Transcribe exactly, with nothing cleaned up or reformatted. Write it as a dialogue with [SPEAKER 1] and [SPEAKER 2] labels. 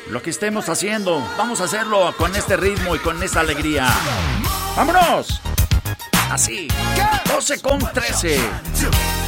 [SPEAKER 1] lo que estemos haciendo, vamos a hacerlo con este ritmo y con esta alegría. ¡Vámonos! Así, doce con trece.